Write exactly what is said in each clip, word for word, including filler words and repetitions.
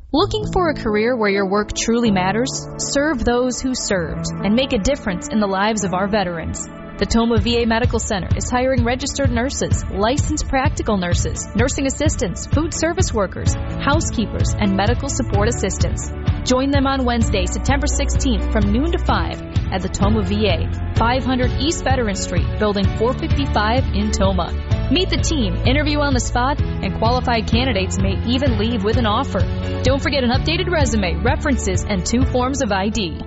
Looking for a career where your work truly matters? Serve those who served and make a difference in the lives of our veterans. The Tomah V A Medical Center is hiring registered nurses, licensed practical nurses, nursing assistants, food service workers, housekeepers, and medical support assistants. Join them on Wednesday, September sixteenth from noon to five at the Tomah V A, five hundred East Veteran Street, Building four fifty-five in Tomah. Meet the team, interview on the spot, and qualified candidates may even leave with an offer. Don't forget an updated resume, references, and two forms of I D.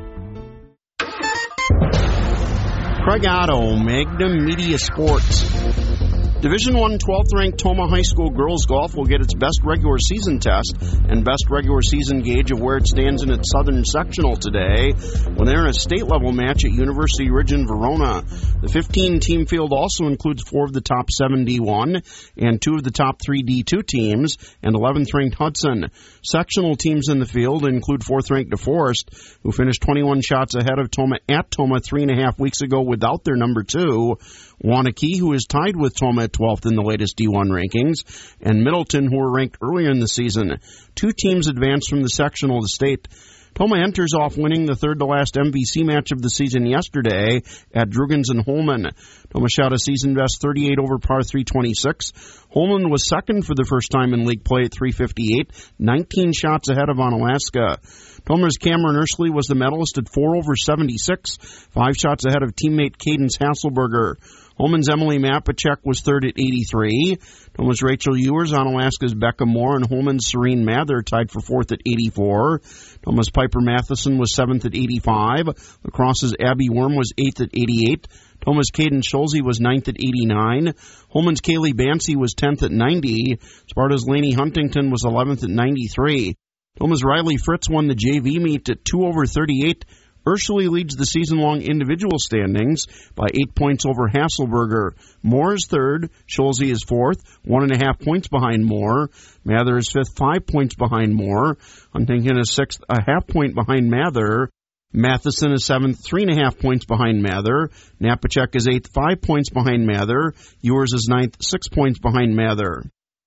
Craig Otto, Magnum Media Sports. Division one twelfth-ranked Tomah High School girls golf will get its best regular season test and best regular season gauge of where it stands in its southern sectional today when they're in a state-level match at University Ridge in Verona. The fifteen-team field also includes four of the top seven D one and two of the top three D two teams and eleventh-ranked Hudson. Sectional teams in the field include fourth-ranked DeForest, who finished twenty-one shots ahead of Tomah at Tomah three and a half weeks ago without their number two, Waunakee, who is tied with Tomah at twelfth in the latest D one rankings, and Middleton, who were ranked earlier in the season. Two teams advanced from the sectional to state. Tomah enters off winning the third-to-last M V C match of the season yesterday at Drugans and Holman. Tomah shot a season-best thirty-eight over par three twenty-six. Holman was second for the first time in league play at three fifty-eight, nineteen shots ahead of Onalaska. Tomah's Cameron Ursley was the medalist at four over seventy-six, five shots ahead of teammate Cadence Hasselberger. Holman's Emily Mapachek was third at eighty-three. Tomah's Rachel Ewers, Onalaska's Becca Moore, and Holman's Serene Mather tied for fourth at eighty-four. Tomah's Piper Matheson was seventh at eighty-five. La Crosse's Abby Worm was eighth at eighty-eight. Tomah's Caden Schulze was ninth at eighty-nine. Holman's Kaylee Bancy was tenth at ninety. Sparta's Lainey Huntington was eleventh at ninety-three. Tomah's Riley Fritz won the J V meet at two over thirty-eight. Urshely leads the season-long individual standings by eight points over Hasselberger. Moore is third. Schulze is fourth, one and a half points behind Moore. Mather is fifth, five points behind Moore. Huntington is sixth, a half point behind Mather. Matheson is seventh, three and a half points behind Mather. Napachek is eighth, five points behind Mather. Ewers is ninth, six points behind Mather.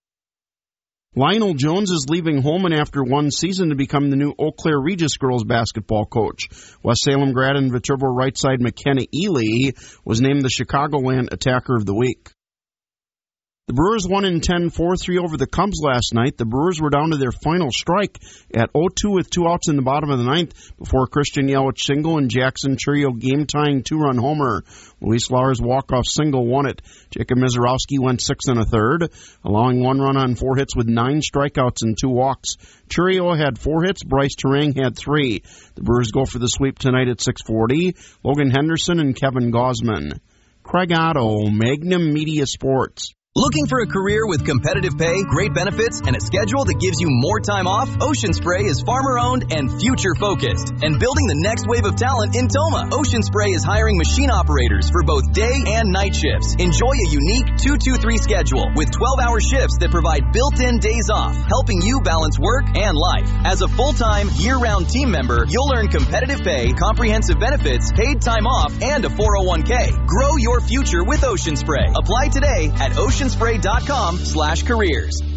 Lionel Jones is leaving Holman after one season to become the new Eau Claire Regis girls basketball coach. West Salem grad and Viterbo right side McKenna Ely was named the Chicagoland Attacker of the Week. The Brewers won in ten four three over the Cubs last night. The Brewers were down to their final strike at oh two with two outs in the bottom of the ninth before Christian Yelich single and Jackson Churio game-tying two-run homer. Luis Lauer's walk-off single won it. Jacob Mizorowski went six and a third, allowing one run on four hits with nine strikeouts and two walks. Churio had four hits. Bryce Terang had three. The Brewers go for the sweep tonight at six forty. Logan Henderson and Kevin Gosman. Craig Otto, Magnum Media Sports. Looking for a career with competitive pay, great benefits, and a schedule that gives you more time off? Ocean Spray is farmer-owned and future-focused and building the next wave of talent in Tomah. Ocean Spray is hiring machine operators for both day and night shifts. Enjoy a unique two two three schedule with twelve-hour shifts that provide built-in days off, helping you balance work and life. As a full-time, year-round team member, you'll earn competitive pay, comprehensive benefits, paid time off, and a four oh one k. Grow your future with Ocean Spray. Apply today at ocean spray dot com slash careers.